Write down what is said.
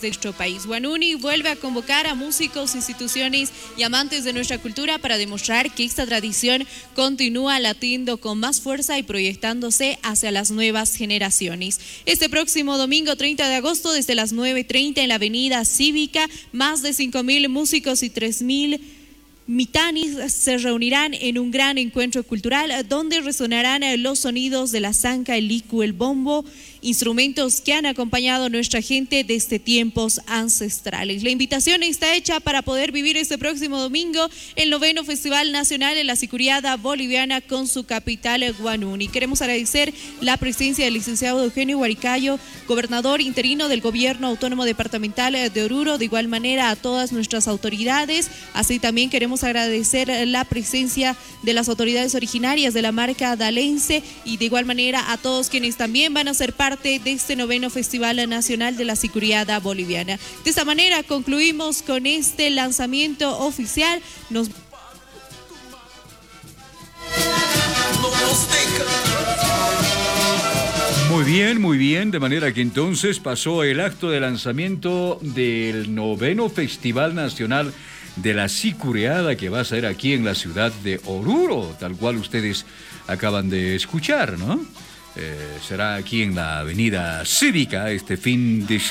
de nuestro país. Guanuni vuelve a convocar a músicos, instituciones y amantes de nuestra cultura para demostrar que esta tradición continúa latiendo con más fuerza y proyectándose hacia las nuevas generaciones. Este próximo domingo 30 de agosto, desde las 9:30 en la Avenida Cívica, más de 5.000 músicos y 3.000 mitanis se reunirán en un gran encuentro cultural donde resonarán los sonidos de la zanca, el licu, el bombo, instrumentos que han acompañado a nuestra gente desde tiempos ancestrales. La invitación está hecha para poder vivir este próximo domingo el 9º Festival Nacional de la Sicuriada Boliviana con su capital Guanuni. Queremos agradecer la presencia del licenciado Eugenio Huaricayo, gobernador interino del Gobierno Autónomo Departamental de Oruro, de igual manera a todas nuestras autoridades. Así también queremos agradecer la presencia de las autoridades originarias de la marca dalense y de igual manera a todos quienes también van a ser parte de este 9º Festival Nacional de la Sicuriada Boliviana. De esta manera concluimos con este lanzamiento oficial. Muy bien, de manera que entonces pasó el acto de lanzamiento del 9º Festival Nacional de la Sicuriada, que va a ser aquí en la ciudad de Oruro, tal cual ustedes acaban de escuchar, ¿no? Será aquí en la Avenida Cívica este fin de